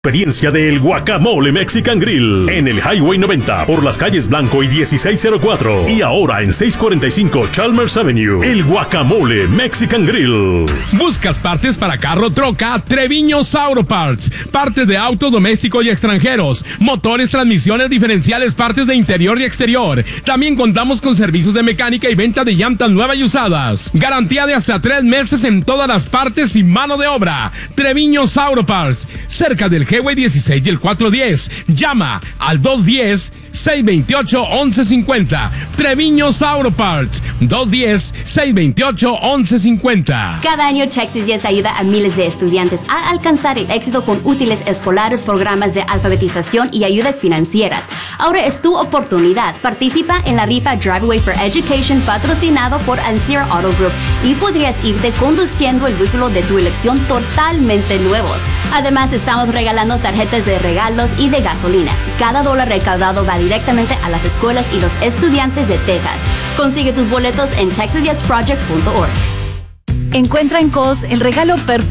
Experiencia del Guacamole Mexican Grill en el Highway 90 por las calles Blanco y 1604 y ahora en 645 Chalmers Avenue. El Guacamole Mexican Grill. ¿Buscas partes para carro, troca? Treviño Sauro Parts. Partes de auto doméstico y extranjeros, motores, transmisiones, diferenciales, partes de interior y exterior. También contamos con servicios de mecánica y venta de llantas nuevas y usadas. Garantía de hasta 3 meses en todas las partes y mano de obra. Treviño Sauro Parts, cerca del Highway 16 y el 410. Llama al 210-628-1150. Treviño Sauro Parts, 210-628-1150. Cada año Texas Yes ayuda a miles de estudiantes a alcanzar el éxito con útiles escolares, programas de alfabetización y ayudas financieras. Ahora es tu oportunidad. Participa en la rifa Driveway for Education patrocinado por Ancira Auto Group y podrías irte conduciendo el vehículo de tu elección totalmente nuevos. Además, estamos regalando tarjetas de regalos y de gasolina. Cada dólar recaudado va directamente a las escuelas y los estudiantes de Texas. Consigue tus boletos en texasyesproject.org. Encuentra en Kohl's el regalo perfecto